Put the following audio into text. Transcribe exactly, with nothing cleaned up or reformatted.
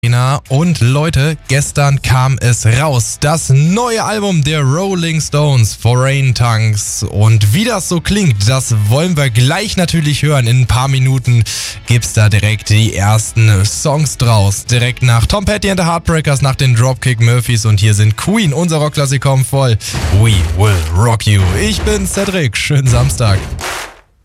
Und Leute, gestern kam es raus, das neue Album der Rolling Stones, Foreign Tongues. Und wie das so klingt, das wollen wir gleich natürlich hören. In ein paar Minuten gibt's da direkt die ersten Songs draus. Direkt nach Tom Petty and the Heartbreakers, nach den Dropkick Murphys. Und hier sind Queen, unser Rockklassiker voll. We will rock you. Ich bin Cedric, schönen Samstag.